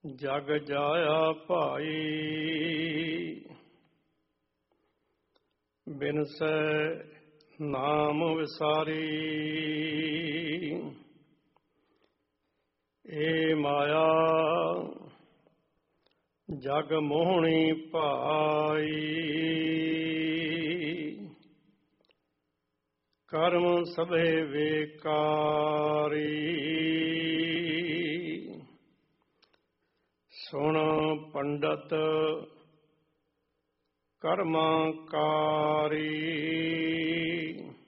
ਜਗ ਜਾਇਆ ਭਾਈ, ਬਿਨਸੈ ਨਾਮ ਵਿਸਾਰੀ। ਏ ਮਾਇਆ ਜਗ ਮੋਹਣੀ ਭਾਈ, ਕਰਮ ਸਭੇ ਵੇਕਾਰੀ। ਸੁਣ ਪੰਡਤ ਕਰਮਾਕਾਰੀ,